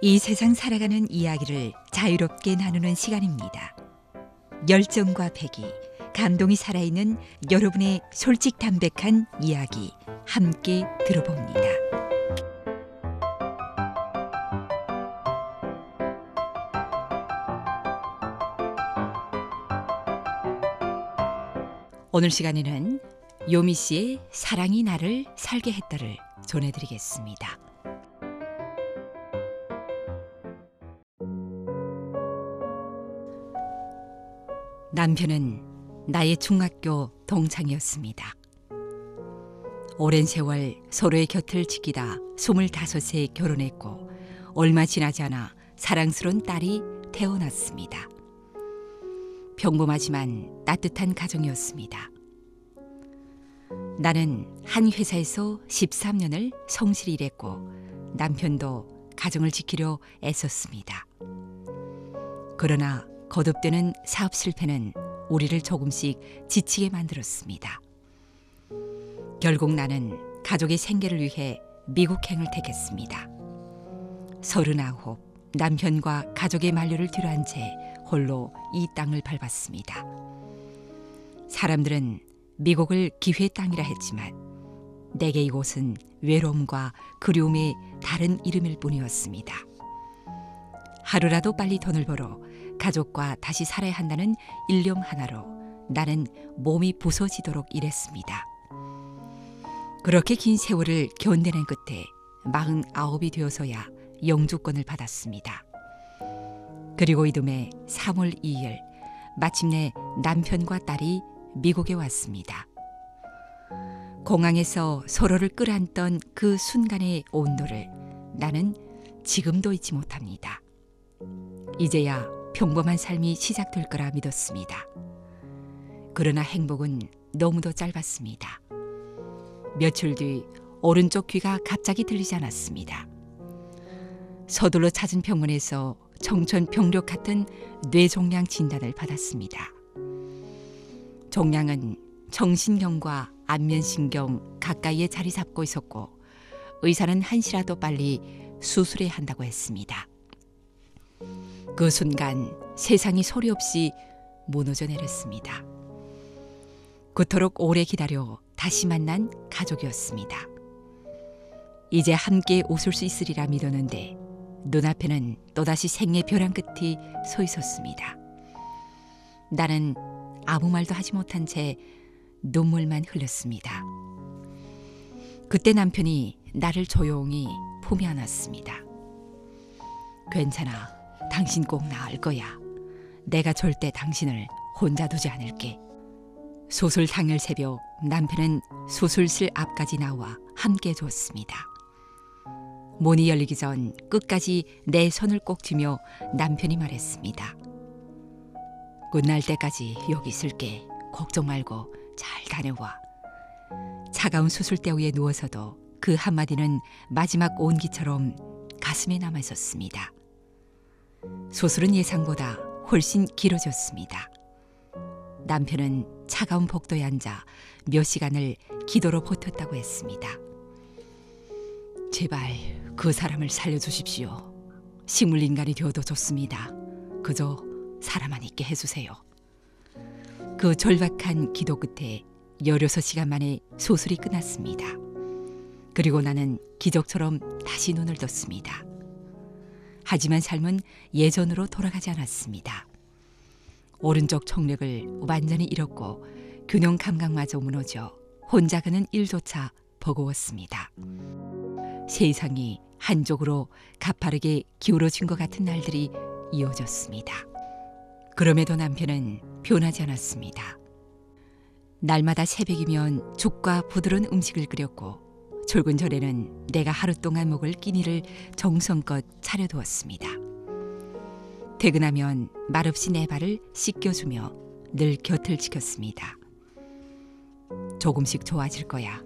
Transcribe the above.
이 세상 살아가는 이야기를 자유롭게 나누는 시간입니다. 열정과 배기, 감동이 살아있는 여러분의 솔직 담백한 이야기 함께 들어봅니다. 오늘 시간에는 요미 씨의 사랑이 나를 살게 했다를 전해드리겠습니다. 남편은 나의 중학교 동창이었습니다. 오랜 세월 서로의 곁을 지키다 25세 결혼했고 얼마 지나지 않아 사랑스러운 딸이 태어났습니다. 평범하지만 따뜻한 가정이었습니다. 나는 한 회사에서 13년을 성실히 일했고 남편도 가정을 지키려 애썼습니다. 그러나 거듭되는 사업 실패는 우리를 조금씩 지치게 만들었습니다. 결국 나는 가족의 생계를 위해 미국행을 택했습니다. 39, 남편과 가족의 만류를 뒤로한 채 홀로 이 땅을 밟았습니다. 사람들은 미국을 기회의 땅이라 했지만 내게 이곳은 외로움과 그리움의 다른 이름일 뿐이었습니다. 하루라도 빨리 돈을 벌어 가족과 다시 살아야 한다는 일념 하나로 나는 몸이 부서지도록 일했습니다. 그렇게 긴 세월을 견뎌낸 끝에 49이 되어서야 영주권을 받았습니다. 그리고 이듬해 3월 2일 마침내 남편과 딸이 미국에 왔습니다. 공항에서 서로를 끌어안던 그 순간의 온도를 나는 지금도 잊지 못합니다. 이제야 평범한 삶이 시작될 거라 믿었습니다. 그러나 행복은 너무도 짧았습니다. 며칠 뒤 오른쪽 귀가 갑자기 들리지 않았습니다. 서둘러 찾은 병원에서 청천벽력 같은 뇌종양 진단을 받았습니다. 종양은 정신경과 안면신경 가까이에 자리 잡고 있었고 의사는 한시라도 빨리 수술해야 한다고 했습니다. 그 순간 세상이 소리 없이 무너져 내렸습니다. 그토록 오래 기다려 다시 만난 가족이었습니다. 이제 함께 웃을 수 있으리라 믿었는데 눈앞에는 또다시 생의 벼랑 끝이 서 있었습니다. 나는 아무 말도 하지 못한 채 눈물만 흘렸습니다. 그때 남편이 나를 조용히 품에 안았습니다. 괜찮아. 당신 꼭 나을 거야. 내가 절대 당신을 혼자 두지 않을게. 수술 당일 새벽 남편은 수술실 앞까지 나와 함께 줬습니다. 문이 열리기 전 끝까지 내 손을 꼭 쥐며 남편이 말했습니다. 끝날 때까지 여기 있을게. 걱정 말고 잘 다녀와. 차가운 수술대 위에 누워서도 그 한마디는 마지막 온기처럼 가슴에 남아 있었습니다. 수술은 예상보다 훨씬 길어졌습니다. 남편은 차가운 복도에 앉아 몇 시간을 기도로 버텼다고 했습니다. 제발 그 사람을 살려주십시오. 식물인간이 되어도 좋습니다. 그저 살아만 있게 해주세요. 그 절박한 기도 끝에 16시간 만에 수술이 끝났습니다. 그리고 나는 기적처럼 다시 눈을 떴습니다. 하지만 삶은 예전으로 돌아가지 않았습니다. 오른쪽 청력을 완전히 잃었고 균형 감각마저 무너져 혼자 가는 일조차 버거웠습니다. 세상이 한쪽으로 가파르게 기울어진 것 같은 날들이 이어졌습니다. 그럼에도 남편은 변하지 않았습니다. 날마다 새벽이면 죽과 부드러운 음식을 끓였고 출근 전에는 내가 하루 동안 먹을 끼니를 정성껏 차려두었습니다. 퇴근하면 말없이 내 발을 씻겨주며 늘 곁을 지켰습니다. 조금씩 좋아질 거야.